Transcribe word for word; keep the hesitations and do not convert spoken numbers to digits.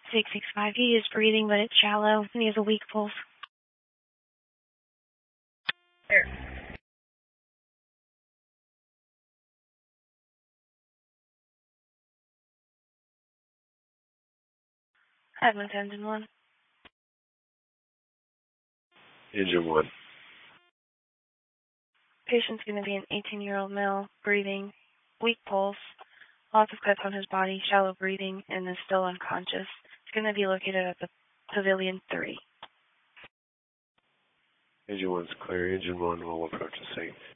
six six five, he is breathing, but it's shallow, and he has a weak pulse. There. Advent engine one. Engine one. Patient's going to be an eighteen-year-old male, breathing, weak pulse, lots of cuts on his body, shallow breathing, and is still unconscious. He's going to be located at the Pavilion three. Engine one's clear. Engine one will approach the scene.